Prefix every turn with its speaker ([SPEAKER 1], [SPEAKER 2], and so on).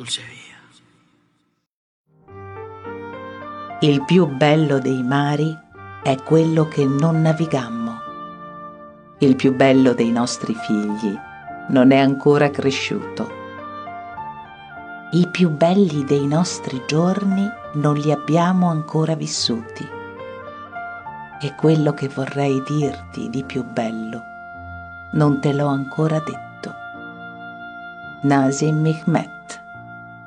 [SPEAKER 1] dulce via.
[SPEAKER 2] Il più bello dei mari è quello che non navigammo. Il più bello dei nostri figli non è ancora cresciuto. I più belli dei nostri giorni non li abbiamo ancora vissuti. E quello che vorrei dirti di più bello non te l'ho ancora detto. Nazim Hikmet.